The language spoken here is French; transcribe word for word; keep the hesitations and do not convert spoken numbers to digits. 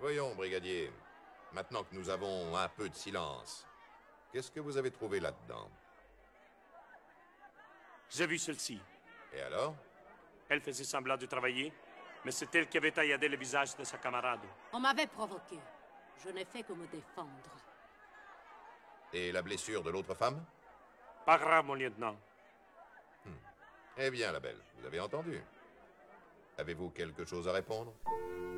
Voyons, brigadier. Maintenant que nous avons un peu de silence, qu'est-ce que vous avez trouvé là-dedans? J'ai vu celle-ci. Et alors? Elle faisait semblant de travailler, mais c'est elle qui avait tailladé le visage de sa camarade. On m'avait provoqué. Je n'ai fait que me défendre. Et la blessure de l'autre femme? Pas grave, mon lieutenant. Hmm. Eh bien, la belle, vous avez entendu. Avez-vous quelque chose à répondre?